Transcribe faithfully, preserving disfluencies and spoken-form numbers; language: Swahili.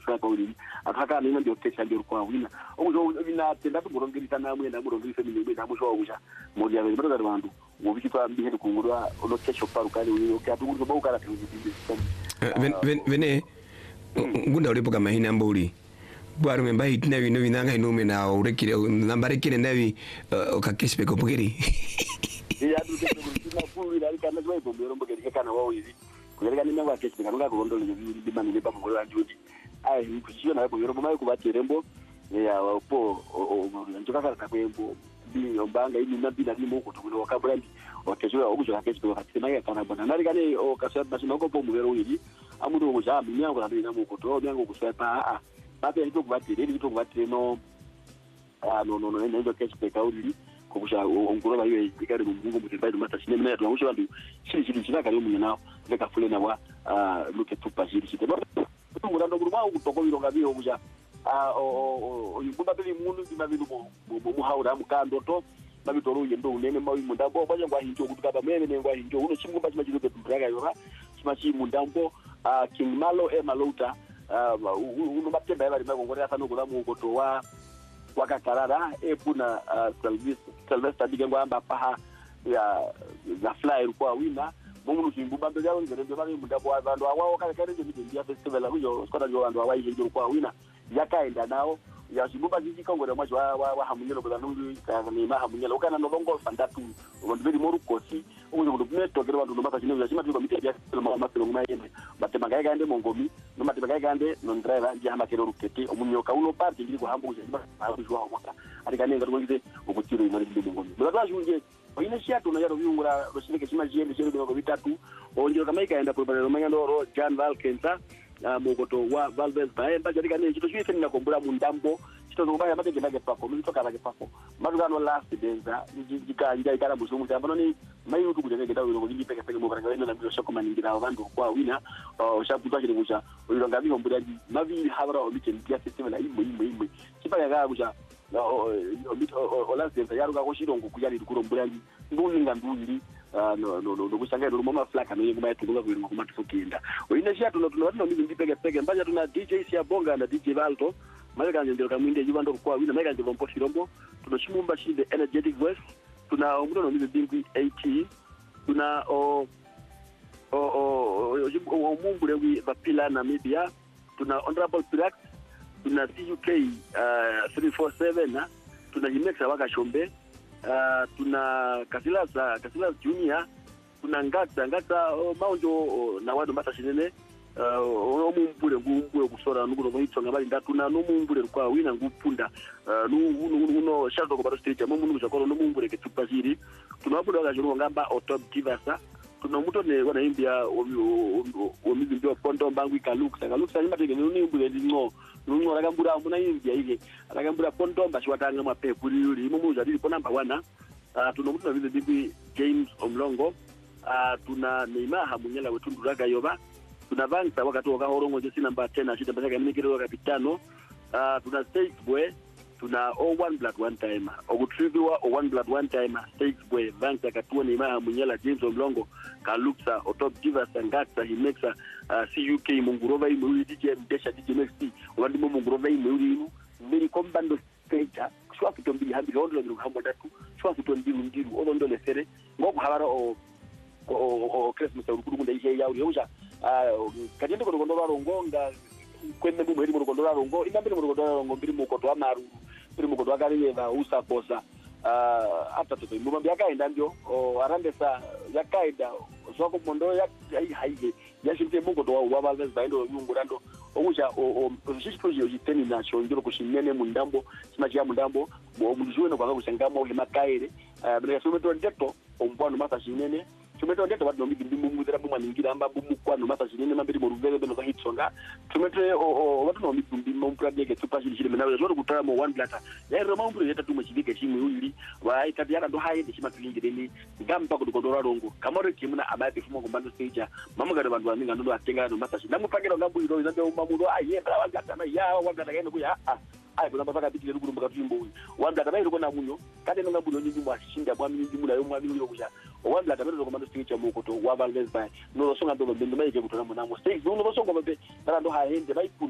kusaka uri akaka nina ndio kesha ndio kwa wina ozo vina tenda tugorongirisa namwe na murongirisa mimi na musho wusha muri ya bero da bantu wobikitwa mbihe kungurwa ono kesho parukali uri okatu kuba ukara vene ngunda ulipo kama hina mbuli bwaro memba hitina bino binanga inume na urekire nambarekire ndabi okakespe kopugeri ya duke kuna fulu ila kana zwa ibombe rombo ke kana wao hivi kueleka ni mwa kespe kana ngondo le bimani le bamwe wa njudi ai kushio na ibombe rombo mai kubaterembo ya po njoka kana kwembo bi ombanga ini nabi na nimo kutukuna wakabrandi okesho okujo kakespe wakati mai kana bona nari kane okasha basino ko pomwe ro hivi amudo okuja minyango na bina mu kuto byango kusapa a babe nito kubatire nito kubatire no ah no no no nendo kespe kauli kukusha ongoroba hiyo ikari mungu mutimbaye mata sine mena tunamusha bantu shiri shiri shira kali munye nawo leka fulena wa ah luke tupa shiri shite no ngurando nguruma ukutoko bironga biyo kuja ah o o yumba beli mundu bimabilu mu mu haura mukando to babitoro yendo unene mawi mundambo baje ngwa hinjo kutukaba meme ne ngwa hinjo uno chimgumba chimajiro betumbraga yora chimachi mundambo ah king malo e malota ah uno batenda bali makongorera sana kulamu ukoto wa wakakarara epuna Sylvester digengwa amba paha ya za fly kwa wina mungu nusimbumba mbele yao ngerende bali mundabo abantu awawo kale kale ndio festival huyo skota ndio abantu awayi ndio kwa wina yakaenda nao ya simbumba zizi kongore mwacho wa wa hamunyelo kwa nungu ka ni ma hamunyelo kana no bongo fandatu abantu bali moru kosi uzo kumeto kero abantu nomaka chino yashima tuko mite ya ma ma kero nguma yene batema gaga gande mongomi no matema gaga gande non driver ndi hama kero rukete omunyoka uno party ndi ko hambu je ma abujwa mwaka ari kane ngaro ngize ukutiro imari ndi mongomi bala junje ine shiatu na yaro biungura roshirike chima jende chero bingo bitatu onjero kama ikaenda kwa manyando ro Jan Valkenza mugoto wa Valves bae mbaje dikane chito chise nina kombura mundambo chito zobaya mate genage pako mito kala ke pako madugano last denza jika njai kala musumu tambano ni mayu tu kujenge dawo ngo ngi peke peke mo baranga ino na mbiro shoko maningira abantu kwa wina oshaputa chiri kucha uliro ngabi kombura mavi habara omite mpia system la imwe imwe imwe chipa yaga kucha omito last denza yaruka ko shiro ngo kuyali kurombura nduninga nduli no no no kushanga ndo mama flaka no yenguma yatunga kulinga kuma tufukinda oine shatu no tuno no mimi ndipeke peke mbaja tuna D J Sia Bonga na D J Valto maleka ndio kamwinde yibando kwa wina maleka ndio bompo shirombo tuno chimumba shinde energetic voice tuna umuno no mimi bingwi eighty tuna o o o mumbure wi bapila na media tuna honorable Pirax tuna C U K uh, three forty-seven na tuna Jimexa waka Shombe Uh, tuna Kasilaza Kasilaza Junior tuna Ngata Ngata oh, maunjo oh, na wadu mata shinene uh, omumbure ngumbure kusora nuko ngoitsonga bali ndatuna nomumbure kwa wina ngupunda uh, nu uno shadow ko baro stage mu mungu zakoro nomumbure ke tupaziri tunabuda ga juru ngamba otop divasa tuna muto ne wana imbia omizi ndio pondo mbangu ikaluksa kaluksa nyima tege ni mbure ndingo nungo rakambura muna imbia ige rakambura pondo mbashi watanga mapepu yuri mumu zadili po number one uh, tuna muto na vize bibi James Omlongo uh, tuna Neymar Hamunyela wetundu raga yoba tuna Vansa wakati wakahorongo jesi namba ten ashita mbaka minikiro kapitano uh, tuna Stage Boy tuna o one blood one time ogutriviwa o one blood one time Stage Boy Vansa katuwa Neymar Hamunyela James Omlongo kaluksa otop divas ngata himexa uh, C U K mungurova imuri D J Mdesha D J Next wandi mungurova imuri mbiri kombando stage shwa kutombili hambi rondo ngiru hambo datu shwa kutombili ngiru olondo lesere ngoku habara o o o Christmas urukuru kunda ihe yauri yoja uh, kagende ko rondo rarongonga kwemme mu muri rondo rarongo imambiri mu rondo rarongo mbiri mu koto amaru mbiri mu koto agareva usa posa uh, hata toto mbumbi yakaenda ndio arandesa yakaenda zoko mondo ya haige yashinte mungo do wa Valves baindo yungurando okuja o shishi project yiteni nacho ndiro kushimene mundambo chimachiya mundambo bo mujwe kwanga kusangamo ule makaire bele someto ndeto ombwano masa shinene tumeto ndeto bado mbi ndimbu mudera bumwa ningira amba bumu kwano masa shinene mambiri mu ruvele beno ka hitsonga tumeto o watu no mbi ndimbu mprade ke tupashi shile menawe zoro kutara mo one blata ya roma mbu yeta tumwe chibike chimwe uyiri wa ikati yara ndo haye ndishima tulingire ni ngamba kudukondora rongo kamore kimuna abaye fumo kumbando stage mama gado bantu baninga ndo atenga no masa shinene mupagero ngambu iro izambe umamudo aye bra wagata na ya wagata kaenda kuya ah ai kuna mpaka bitile ruguru mpaka tumbo wanda kana iriko na munyo kade nga buno nyinyi mwashinda bwa mimi ndimula yo mwami yo kuja wanda kana ndo komando stage mu koto wa Valves by no songa ndo bendo maike kutana munamo stage no no songa bebe kana ndo ha hende bai